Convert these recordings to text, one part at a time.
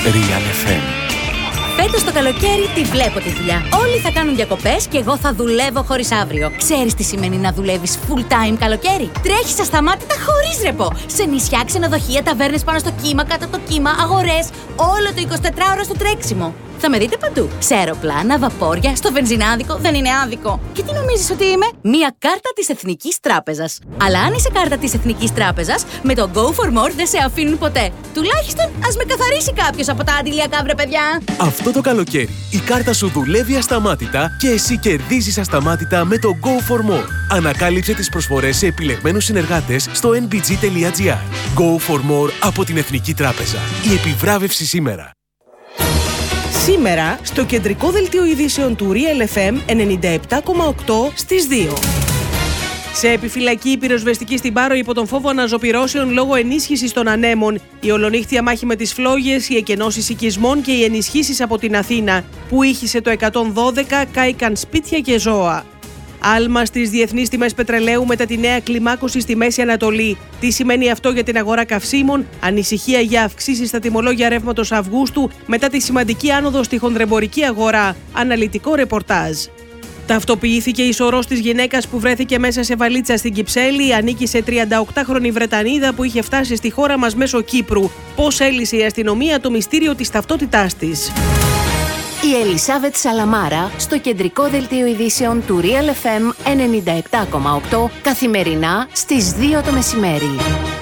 Real FM. Φέτος το καλοκαίρι τη βλέπω τη δουλειά. Όλοι θα κάνουν διακοπές και εγώ θα δουλεύω χωρίς αύριο. Ξέρεις τι σημαίνει να δουλεύεις full time καλοκαίρι? Τρέχεις ασταμάτητα χωρίς ρεπό. Σε νησιά, ξενοδοχεία, ταβέρνες πάνω στο κύμα, κάτω από το κύμα, αγορές. Όλο το 24ωρο στο τρέξιμο. Θα με δείτε παντού. Σε αεροπλάνα, βαπόρια, στο βενζινάδικο. Δεν είναι άδικο. Και τι νομίζεις ότι είμαι? Μία κάρτα της Εθνικής Τράπεζας. Αλλά αν είσαι κάρτα της Εθνικής Τράπεζας, με το Go for More δεν σε αφήνουν ποτέ. Τουλάχιστον ας με καθαρίσει κάποιος από τα αντιλιακά, βρε παιδιά. Αυτό το καλοκαίρι η κάρτα σου δουλεύει ασταμάτητα και εσύ κερδίζεις ασταμάτητα με το Go for More. Ανακάλυψε τις προσφορές σε επιλεγμένους συνεργάτες στο nbg.gr. Go for More από την Εθνική Τράπεζα. Η επιβράβευση σήμερα. Σήμερα, στο κεντρικό δελτίο ειδήσεων του Real FM 97,8 στις 2. Σε επιφυλακή η πυροσβεστική στην Πάρο υπό τον φόβο αναζωπυρώσεων λόγω ενίσχυσης των ανέμων, η ολονύχτια μάχη με τις φλόγες, οι εκενώσεις οικισμών και οι ενισχύσεις από την Αθήνα, που ήχησε το 112, κάηκαν σπίτια και ζώα. Άλμα στις διεθνείς τιμές πετρελαίου μετά τη νέα κλιμάκωση στη Μέση Ανατολή. Τι σημαίνει αυτό για την αγορά καυσίμων? Ανησυχία για αυξήσεις στα τιμολόγια ρεύματος Αυγούστου μετά τη σημαντική άνοδο στη χονδρεμπορική αγορά. Αναλυτικό ρεπορτάζ. Ταυτοποιήθηκε η σωρός της γυναίκας που βρέθηκε μέσα σε βαλίτσα στην Κυψέλη. Ανήκει σε 38χρονη Βρετανίδα που είχε φτάσει στη χώρα μας μέσω Κύπρου. Πώς έλυσε η αστυνομία το μυστήριο της ταυτότητάς της? Η Ελισάβετ Σαλαμάρα στο κεντρικό δελτίο ειδήσεων του Real FM 97,8 καθημερινά στις 2 το μεσημέρι.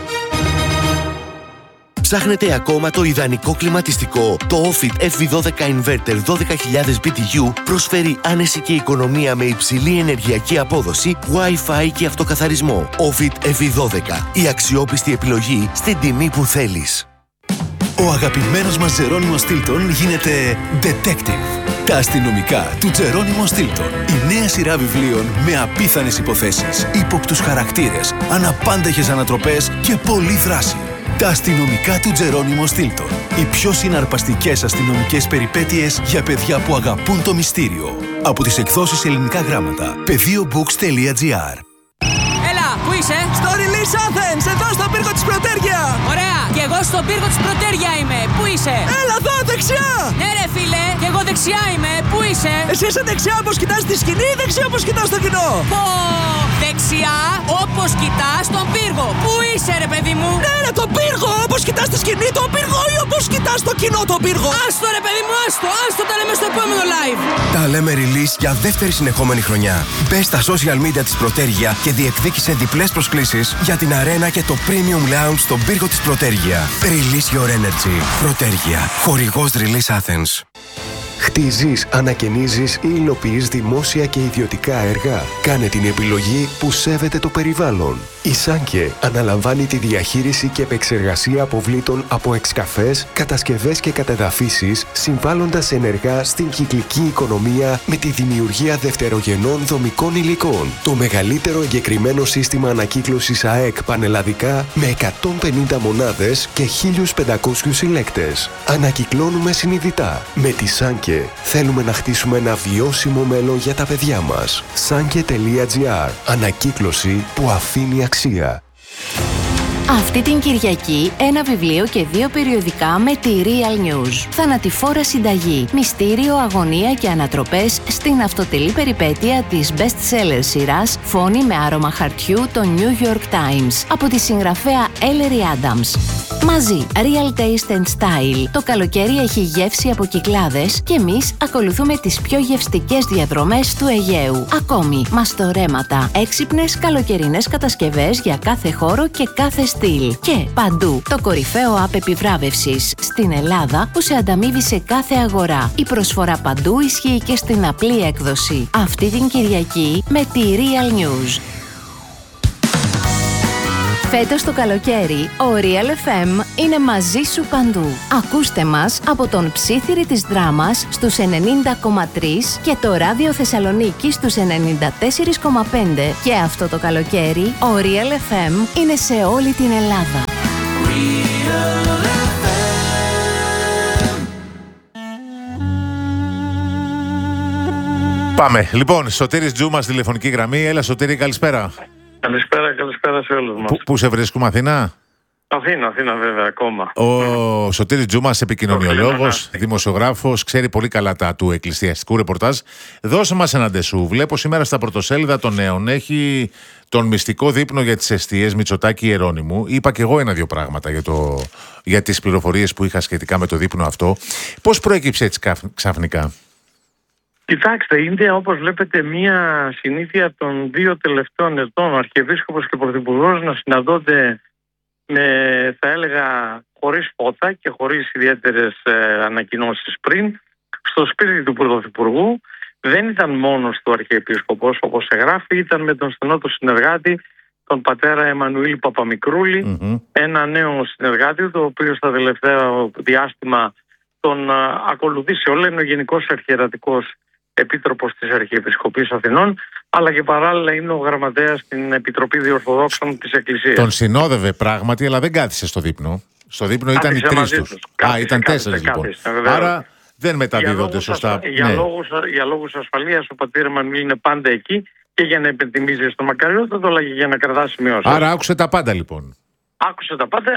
Ψάχνετε ακόμα το ιδανικό κλιματιστικό? Το Ofit FV12 Inverter 12.000 BTU προσφέρει άνεση και οικονομία με υψηλή ενεργειακή απόδοση, Wi-Fi και αυτοκαθαρισμό. Ofit FV12. Η αξιόπιστη επιλογή στην τιμή που θέλεις. Ο αγαπημένος μας Τζερόνιμος Στίλτον γίνεται detective. Τα αστυνομικά του Τζερόνιμο Στίλτον. Η νέα σειρά βιβλίων με απίθανες υποθέσεις, ύποπτους χαρακτήρες, αναπάντεχες ανατροπές και πολλή δράση. Τα αστυνομικά του Τζερόνιμο Στίλτον. Οι πιο συναρπαστικές αστυνομικές περιπέτειες για παιδιά που αγαπούν το μυστήριο. Από τις εκδόσεις Ελληνικά Γράμματα. Πεδίobooks.gr. Έλα, πού είσαι? Στο Release Athens, εδώ στο πύργο της Πρωτέργεια. Ωραία, και εγώ στον πύργο της Πρωτέργεια είμαι. Πού είσαι? Έλα εδώ, δεξιά. Ναι ρε φίλε, και εγώ δεξιά είμαι. Πού είσαι? Εσύ είσαι δεξιά όπως κοιτάς τη σκηνή ή δεξιά όπως κοιτάς το κοινό? Πω, δεξιά όπως κοιτάς τον πύργο. Πού είσαι ρε παιδί μου? Ναι ρε, τον πύργο, όπως κοιτάς τη σκηνή τον πύργο ή όπως κοιτάς το κοινό τον πύργο? Άστο ρε παιδί μου, άστο τα λέμε στο επόμενο live. Τα λέμε release για δεύτερη συνεχόμενη χρονιά. Μπες στα social media της Πρωτέργεια και διεκδίκησε διπλές προσκλήσεις για την αρένα και το Premium Lounge στον πύργο της Πρωτέργεια. Release your energy. Πρωτέργεια. Χορηγός Release Athens. Χτίζεις, ανακαινίζεις ή υλοποιείς δημόσια και ιδιωτικά έργα? Κάνε την επιλογή που σέβεται το περιβάλλον. Η Σάνκε αναλαμβάνει τη διαχείριση και επεξεργασία αποβλήτων από εξκαφές, κατασκευές και κατεδαφίσεις, συμβάλλοντας ενεργά στην κυκλική οικονομία με τη δημιουργία δευτερογενών δομικών υλικών. Το μεγαλύτερο εγκεκριμένο σύστημα ανακύκλωσης ΑΕΚ πανελλαδικά με 150 μονάδες και 1.500 συλλέκτες. Ανακυκλώνουμε συνειδητά. Με τη Σάνκε θέλουμε να χτίσουμε ένα βιώσιμο μέλλον για τα παιδιά μας. Sanke.gr. Ανακύκλωση που αφήνει αξία. Αυτή την Κυριακή ένα βιβλίο και 2 περιοδικά με τη Real News. Θανατηφόρα συνταγή, μυστήριο, αγωνία και ανατροπές στην αυτοτελή περιπέτεια της best-seller σειράς Φόνη με άρωμα χαρτιού των New York Times από τη συγγραφέα Ellery Adams. Μαζί, Real Taste and Style. Το καλοκαίρι έχει γεύση από Κυκλάδες και εμείς ακολουθούμε τις πιο γευστικές διαδρομές του Αιγαίου. Ακόμη, μαστορέματα, έξυπνες καλοκαιρινές κατασκευές για κάθε χώρο και κάθε στυλ. Και παντού, το κορυφαίο app επιβράβευσης στην Ελλάδα που σε ανταμείβει σε κάθε αγορά. Η προσφορά παντού ισχύει και στην απλή έκδοση. Αυτή την Κυριακή με τη Real News. Φέτος το καλοκαίρι, ο Real FM είναι μαζί σου παντού. Ακούστε μας από τον Ψήθυρη της Δράμας στους 90,3 και το Ράδιο Θεσσαλονίκη στους 94,5. Και αυτό το καλοκαίρι, ο Real FM είναι σε όλη την Ελλάδα. Πάμε. Λοιπόν, Σωτήρης Τζούμας, τηλεφωνική γραμμή. Έλα, Σωτήρη, καλησπέρα. Καλησπέρα σε όλους μας. Πού σε βρίσκουμε, Αθηνά? Αθήνα βέβαια ακόμα. Ο Σωτήρης Τζούμας, επικοινωνιολόγος, δημοσιογράφος, ξέρει πολύ καλά τα του εκκλησιαστικού ρεπορτάζ. Δώσε μας ένα ντεσού. Βλέπω σήμερα στα πρωτοσέλιδα των Νέων έχει τον μυστικό δείπνο για τις εστίες Μητσοτάκη Ιερώνυμου. Είπα και εγώ 1-2 πράγματα για τις πληροφορίες που είχα σχετικά με το δείπνο αυτό. Πώς προέκυψε έτσι ξαφνικά? Κοιτάξτε, είναι όπως βλέπετε μία συνήθεια των 2 τελευταίων ετών, ο Αρχιεπίσκοπος και ο Πρωθυπουργός να συναντώνται θα έλεγα χωρίς φώτα και χωρίς ιδιαίτερες ανακοινώσεις πριν, στο σπίτι του Πρωθυπουργού. Δεν ήταν μόνος του Αρχιεπίσκοπος, όπως εγγράφει, ήταν με τον στενό του συνεργάτη, τον πατέρα Εμμανουήλ Παπαμικρούλη, ένα νέο συνεργάτη, το οποίο στα τελευταία διάστημα τον ακολουθήσει όλο, είναι ο Γενικός Αρχιερατικός Επίτροπος της Αρχιεπισκοπής Αθηνών, αλλά και παράλληλα είναι ο γραμματέας στην Επιτροπή Διορθοδόξων της Εκκλησίας. Τον συνόδευε πράγματι, αλλά δεν κάθισε στο δείπνο. Στο δείπνο ήταν οι 3 τους. Ήταν 4 λοιπόν. Άρα δεν μεταδίδονται σωστά. Για λόγους ασφαλείας ο πατήρ Εμμανουήλ είναι πάντα εκεί και για να υπενθυμίζει στο μακαριότατο, αλλά και για να κρατά σημειώσεις. Άρα άκουσε τα πάντα λοιπόν. Άκουσε τα πάντα,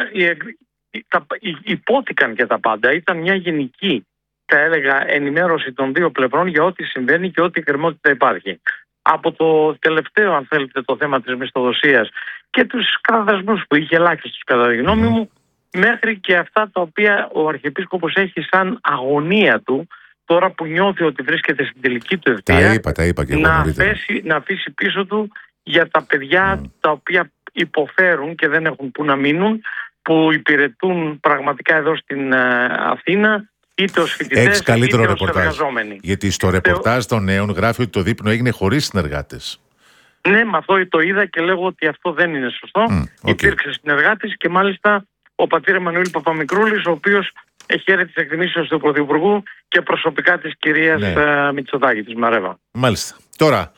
υπόθηκαν και τα πάντα. Ήταν μια γενική, θα έλεγα, ενημέρωση των 2 πλευρών για ό,τι συμβαίνει και ό,τι κρεμότητα υπάρχει. Από το τελευταίο, αν θέλετε, το θέμα της μισθοδοσίας και τους καταδεσμούς που είχε ελάχιστους κατά τη γνώμη μου, μέχρι και αυτά τα οποία ο Αρχιεπίσκοπος έχει σαν αγωνία του, τώρα που νιώθει ότι βρίσκεται στην τελική του ευθεία, τα είπα και εγώ να αφήσει πίσω του για τα παιδιά τα οποία υποφέρουν και δεν έχουν που να μείνουν, που υπηρετούν πραγματικά εδώ στην Αθήνα, είτε ως φοιτητές είτε ως εργαζόμενοι. Γιατί στο ρεπορτάζ των Νέων γράφει ότι το δείπνο έγινε χωρίς συνεργάτες. Ναι, με αυτό το είδα και λέγω ότι αυτό δεν είναι σωστό. Υπήρξε συνεργάτης και μάλιστα ο πατήρ Εμμανουήλ Παπαμικρούλης, ο οποίος χαίρεται τις εκτιμήσεις του Πρωθυπουργού και προσωπικά της κυρίας Μητσοτάκη, της Μαρέβα. Μάλιστα. Τώρα,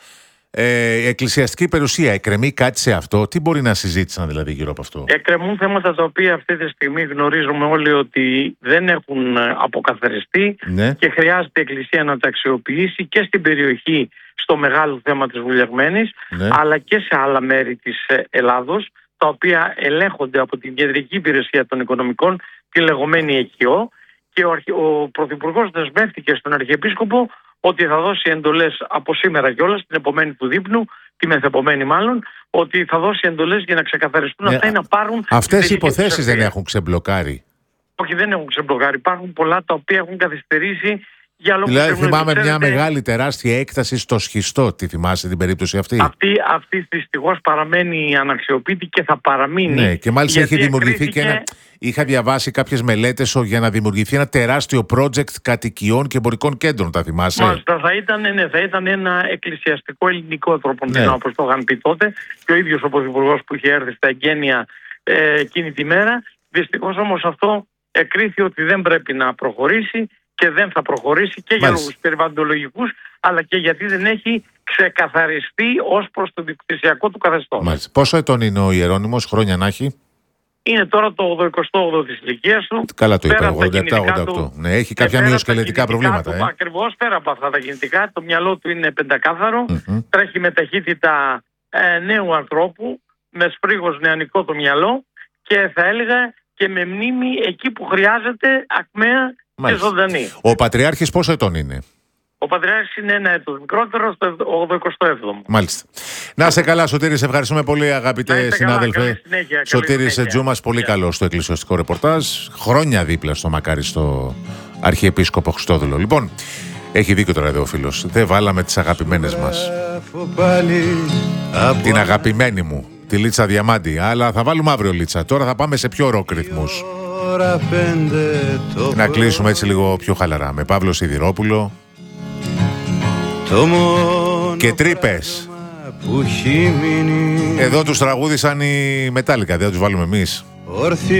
η εκκλησιαστική περιουσία, εκκρεμεί κάτι σε αυτό? Τι μπορεί να συζήτησαν δηλαδή γύρω από αυτό? Εκκρεμούν θέματα τα οποία αυτή τη στιγμή γνωρίζουμε όλοι ότι δεν έχουν αποκαθαριστεί και χρειάζεται η Εκκλησία να τα αξιοποιήσει και στην περιοχή, στο μεγάλο θέμα της Βουλιαγμένης, αλλά και σε άλλα μέρη της Ελλάδος, τα οποία ελέγχονται από την Κεντρική Υπηρεσία των Οικονομικών, τη λεγόμενη ΕΚΙΟ, και ο Πρωθυπουργός δεσμεύτηκε στον Αρχιεπίσκοπο ότι θα δώσει εντολές από σήμερα κιόλας, την επομένη του δείπνου, τη μεθεπομένη μάλλον, ότι θα δώσει εντολές για να ξεκαθαριστούν αυτά ή να πάρουν. Αυτές οι υποθέσεις δεν έχουν ξεμπλοκάρει? Όχι, δεν έχουν ξεμπλοκάρει. Υπάρχουν πολλά τα οποία έχουν καθυστερήσει. Δηλαδή θυμάμαι μια μεγάλη τεράστια έκταση στο Σχιστό. Τι θυμάσαι την περίπτωση αυτή? Αυτή δυστυχώς παραμένει αναξιοποιητή και θα παραμείνει. Ναι, και μάλιστα έχει δημιουργηθεί και ένα. Είχα διαβάσει κάποιες μελέτες για να δημιουργηθεί ένα τεράστιο project κατοικιών και εμπορικών κέντρων. Τα θυμάσαι? Μάλιστα, θα ήταν ένα εκκλησιαστικό ελληνικό τρόπο, όπως το είχαν πει τότε, και ο ίδιος ο Πρωθυπουργός που είχε έρθει στα εγγένεια εκείνη τη μέρα. Δυστυχώς όμως αυτό εκκρίθη ότι δεν πρέπει να προχωρήσει. Και δεν θα προχωρήσει και για λόγους περιβαλλοντολογικούς, αλλά και γιατί δεν έχει ξεκαθαριστεί ως προς το δικτυσιακό του καθεστώς. Πόσο ετών είναι ο Ιερώνυμος, χρόνια να έχει? Είναι τώρα το 88 της ηλικίας του. Καλά το είπα, 87-88. Ναι, έχει κάποια μυοσκελετικά προβλήματα. Ακριβώς, πέρα από αυτά τα κινητικά, το μυαλό του είναι πεντακάθαρο, τρέχει με ταχύτητα νέου ανθρώπου, με σφρίγος νεανικό το μυαλό και θα έλεγα και με μνήμη εκεί που χρειάζεται ακμαία. Ο Πατριάρχης πόσο ετών είναι? Ο Πατριάρχης είναι 1 έτος μικρότερο, στο 87ο. Μάλιστα. Να σε καλά, Σωτήρη, σε ευχαριστούμε πολύ, αγαπητέ συνάδελφε. Σωτήρης Τζούμας, πολύ καλό στο εκκλησιαστικό ρεπορτάζ. Χρόνια δίπλα στο μακάρι στο Αρχιεπίσκοπο Χριστόδουλο. Λοιπόν, έχει δίκιο τώρα εδώ ο φίλος. Δεν βάλαμε τις αγαπημένες μας. Την αγαπημένη μου, τη Λίτσα Διαμάντη. Αλλά θα βάλουμε αύριο Λίτσα. Τώρα θα πάμε σε πιο ροκ ρυθμούς. Να κλείσουμε έτσι λίγο πιο χαλαρά με Παύλο Σιδηρόπουλο και Τρύπες. Εδώ τους τραγούδισαν οι Μετάλλικα, δεν θα τους βάλουμε εμείς.